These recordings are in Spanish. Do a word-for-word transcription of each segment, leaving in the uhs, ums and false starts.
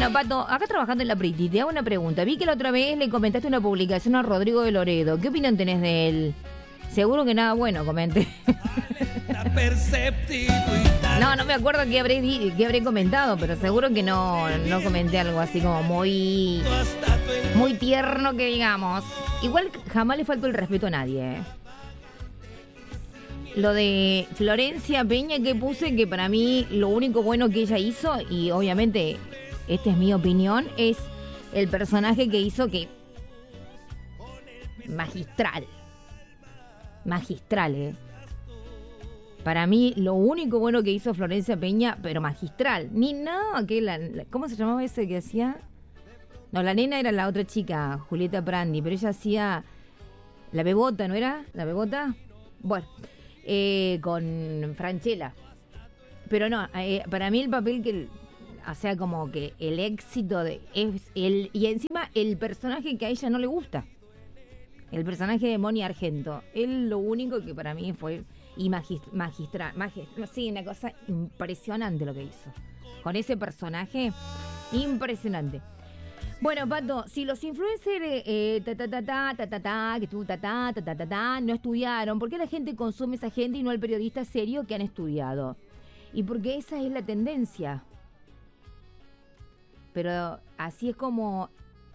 Escucha, Pato, acá trabajando en la Pretty, te hago una pregunta. Vi que la otra vez le comentaste una publicación a Rodrigo de Loredo. ¿Qué opinión tenés de él? Seguro que nada bueno, comenté. No, no me acuerdo qué habré, di- qué habré comentado, pero seguro que no, no comenté algo así como muy, muy tierno que digamos. Igual jamás le faltó el respeto a nadie, ¿eh? Lo de Florencia Peña que puse, que para mí lo único bueno que ella hizo, y obviamente esta es mi opinión, es el personaje que hizo que... Magistral. Magistral, ¿eh? Para mí lo único bueno que hizo Florencia Peña, pero magistral. Ni nada que la... la- ¿Cómo se llamaba ese que hacía? No, la nena era la otra chica, Julieta Prandi, pero ella hacía... La Bebota, ¿no era? ¿La Bebota? Bueno... Eh, con Franchella. Pero no, eh, para mí el papel que, o sea, como que el éxito de es el y encima el personaje que a ella no le gusta. El personaje de Moni Argento. Él lo único que para mí fue y magist- magistral, magist- sí, una cosa impresionante lo que hizo. Con ese personaje impresionante. Bueno, Pato, si los influencers eh, ta, ta, ta, ta, ta, ta, ta, que tú, ta, ta, ta, ta, ta, ta, no estudiaron, ¿por qué la gente consume esa gente y no el periodista serio que han estudiado? Y porque esa es la tendencia. Pero así es como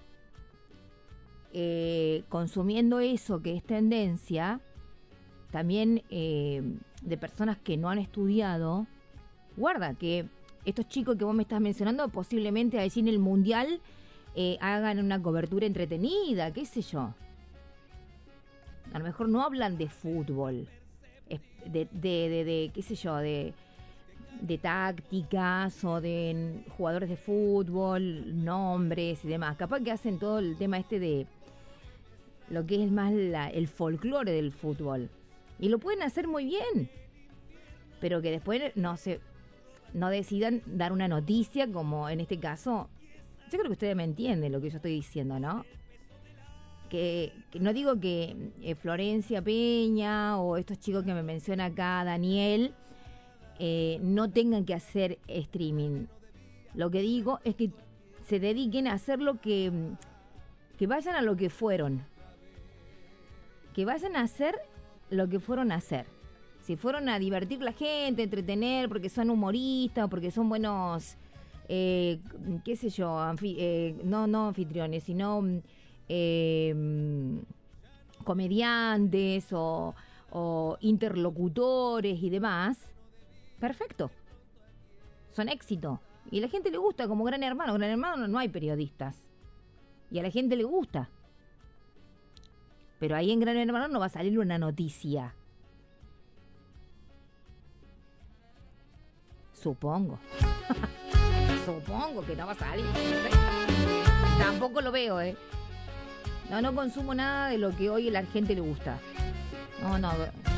eh, consumiendo eso que es tendencia, también eh, de personas que no han estudiado, guarda que estos chicos que vos me estás mencionando posiblemente allí en el Mundial... Eh, hagan una cobertura entretenida, qué sé yo. A lo mejor no hablan de fútbol, es de, de, de, de qué sé yo, de, de tácticas o de jugadores de fútbol, nombres y demás. Capaz que hacen todo el tema este de lo que es más la, el folclore del fútbol. Y lo pueden hacer muy bien, pero que después no se, no decidan dar una noticia como en este caso. Yo creo que ustedes me entienden lo que yo estoy diciendo, ¿no? Que, que no digo que eh, Florencia Peña o estos chicos que me menciona acá, Daniel, eh, no tengan que hacer streaming. Lo que digo es que se dediquen a hacer lo que... que vayan a lo que fueron. Que vayan a hacer lo que fueron a hacer. Si fueron a divertir a la gente, entretener, porque son humoristas, porque son buenos... Eh, qué sé yo, anfi- eh, no, no anfitriones, sino eh, comediantes o, o interlocutores y demás, perfecto, son éxito. Y a la gente le gusta, como Gran Hermano. Gran Hermano no hay periodistas. Y a la gente le gusta. Pero ahí en Gran Hermano no va a salir una noticia. Supongo. Supongo que no va a salir. No sé. Tampoco lo veo, ¿eh? No, no consumo nada de lo que hoy a la gente le gusta. No, no.